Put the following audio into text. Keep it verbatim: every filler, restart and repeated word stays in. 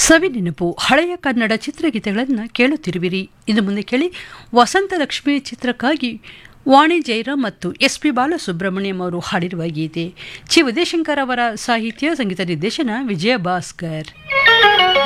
ಸವಿ ನೆನಪು ಹಳೆಯ ಕನ್ನಡ ಚಿತ್ರಗೀತೆಗಳನ್ನು ಕೇಳುತ್ತಿರುವಿರಿ. ಇನ್ನು ಮುಂದೆ ಕೇಳಿ ವಸಂತಲಕ್ಷ್ಮಿ ಚಿತ್ರಕ್ಕಾಗಿ ವಾಣಿ ಜಯರಾಮ್ ಮತ್ತು ಎಸ್ ಪಿ ಬಾಲಸುಬ್ರಹ್ಮಣ್ಯಂ ಅವರು ಹಾಡಿರುವ ಗೀತೆ. ಚಿ ಉದಯಶಂಕರ್ ಅವರ ಸಾಹಿತ್ಯ ಸಂಗೀತ ನಿರ್ದೇಶನ ವಿಜಯ ಭಾಸ್ಕರ್.